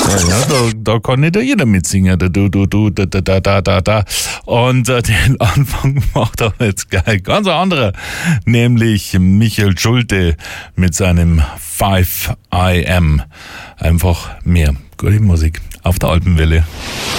Da kann nicht jeder mitsingen. Da. Und den Anfang macht aber jetzt gleich ganz anderer, nämlich Michael Schulte mit seinem 5 I Am. Einfach mehr gute Musik auf der Alpenwelle.